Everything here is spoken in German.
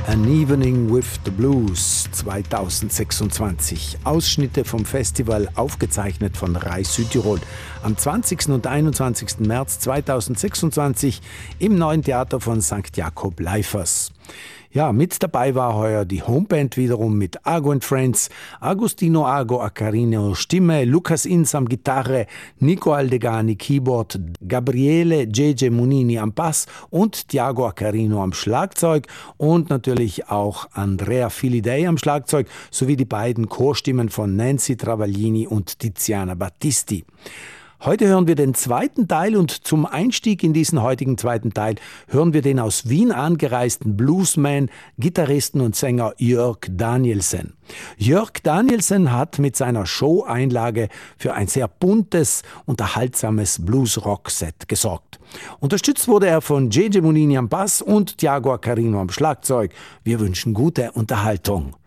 An Evening with the Blues 2026. Ausschnitte vom Festival aufgezeichnet von Rai Südtirol am 20. und 21. März 2026 im Neuen Theater von St. Jakob Leifers. Ja, mit dabei war heuer die Homeband wiederum mit Ago and Friends, Agostino Ago Accarino Stimme, Lukas Insam Gitarre, Nico Aldegani Keyboard, Gabriele Gege Munini am Bass und Tiago Accarino am Schlagzeug und natürlich auch Andrea Filidei am Schlagzeug sowie die beiden Chorstimmen von Nancy Travaglini und Tiziana Battisti. Heute hören wir den zweiten Teil und zum Einstieg in diesen heutigen zweiten Teil hören wir den aus Wien angereisten Bluesman, Gitarristen und Sänger Jörg Danielsen. Jörg Danielsen hat mit seiner Show-Einlage für ein sehr buntes, unterhaltsames Blues-Rock-Set gesorgt. Unterstützt wurde er von Gege Munini am Bass und Tiago Accarino am Schlagzeug. Wir wünschen gute Unterhaltung.